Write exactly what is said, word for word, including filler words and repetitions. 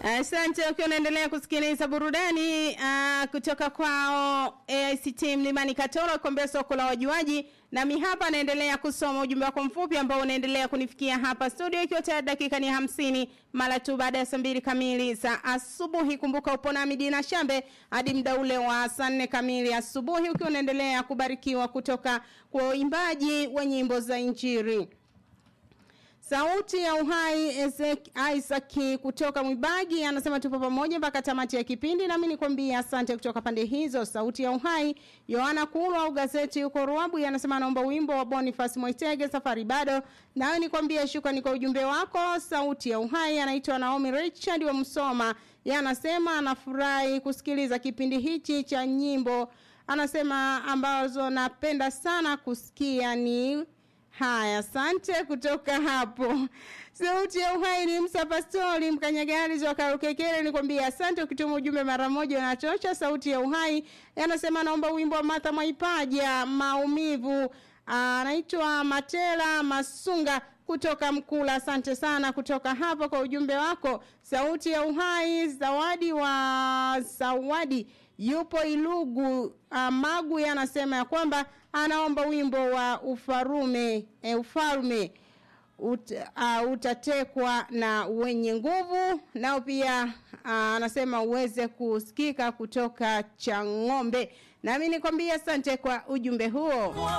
Asante ukiwa unaendelea kusikiliza burudani uh, kutoka kwao A I C T Mlimani Katoro kombe soko la wajuaji. Nami hapa naendelea kusoma ujumbe wako mfupi ambao unaendelea kunifikia hapa studio ikiwa tayari dakika ni hamsini mara tu baada ya saa mbili kamili za asubuhi. Kumbuka upo na Midina Shambe hadi muda ule wa saa nne kamili asubuhi ukiwa unaendelea kubarikiwa kutoka kwa uimbaji wa nyimbo za Injili. Sauti ya Uhai Ezek Isaac kutoka Mwibagi anasema tupo pamoja mpaka tamati ya kipindi, na mimi nikwambia asante kutoka pande hizo. Sauti ya Uhai Yohana Kulwa au gazeti yuko Ruabu anasema anaomba wimbo wa Boniface Moitege Safari Bado, na nikwambia shukrani kwa ujumbe wako. Sauti ya Uhai anaitwa Naomi Richard wa Msoma, yeye anasema anafurahi kusikiliza kipindi hichi cha nyimbo, anasema ambazo napenda sana kusikia ni haya. Asante kutoka hapo. Sauti ya Uhai ni Msa Pastori Mkanyagari wa Karukekere, nikwambia asante ukituma ujumbe mara moja unatosha. Sauti ya Uhai anasema naomba wimbo wa Martha Mwaipaja Maumivu, anaitwa Matela Masunga kutoka Mkula. Asante sana kutoka hapo kwa ujumbe wako. Sauti ya Uhai Zawadi wa Zawadi yupo Ilugu uh, Magu anasema ya kwamba anaomba wimbo wa ufarume e, ufarume Ut, uh, utatekwa na wenye nguvu, nao pia uh, anasema uweze kusikika kutoka Chang'ombe. Na mimi nikwambia asante kwa ujumbe huo.